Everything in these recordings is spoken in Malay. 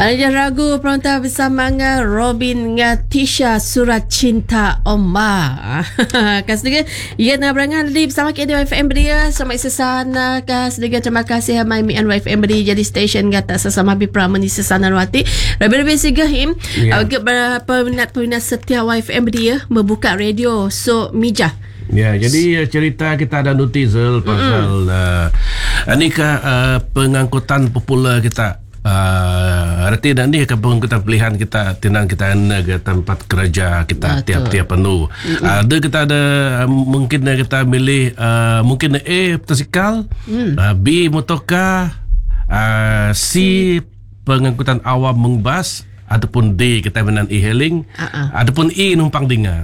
Ada ragu perontar bersama dengan Robin dengan Tisha Surat Cinta Oma. Kasih ia nak berangan di bersama kita YFM Beria sama sesana kasih terima kasih mai mi YFM Beria jadi stesen gata sesama bi pramani sesana wati. Lebih-lebih sigahim peminat-peminat setia YFM Beria membuka radio so mijah. Ya, jadi cerita kita ada netizen pasal nikah pengangkutan popular kita. Arti dan ni pengangkutan pilihan kita tinang kita ke tempat kerja kita tiap-tiap penuh. Ada kita ada mungkin kita milih mungkin A motosikal, B motorkar, C pengangkutan awam mengbas, ataupun D kita menan e-hailing, ataupun E numpang dengan.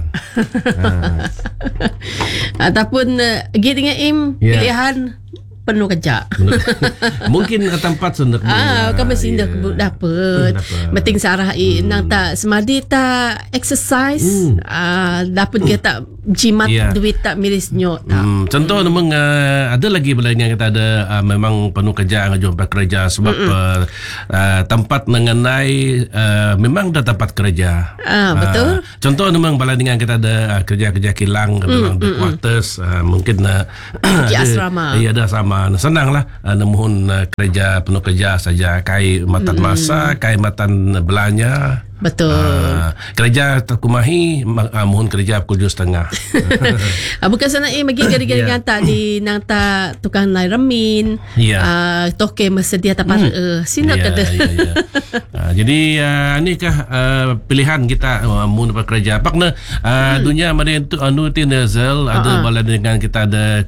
Ataupun G dengan im pilihan penuh kerja. Mungkin tempat sendak. Kan mesti dapat. Penting sarah nang tak semadi tak exercise. Dapat kita jimat duit tak miris nyok. Contoh memang ada lagi belanya kita ada memang penuh kerja jumpa kerja sebab tempat mengenai memang dah tempat kerja. Betul. Contoh memang belanya kita ada kerja-kerja kilang memang di quarters mungkin di asrama. Ya ada sama senanglah nemuhun kerja penuh kerja saja kai matan masa kai matan belanja. Betul. Kerja terkumahi mohon kerja pukul 7:30. Bukan sana bagi gari-gari ngata di nang ta tukang nai remin. Toke mesedia tapat sina kada. Jadi ni kah pilihan kita mun bekerja pakna dunia mana itu anu tinazal ada bala dengan kita ada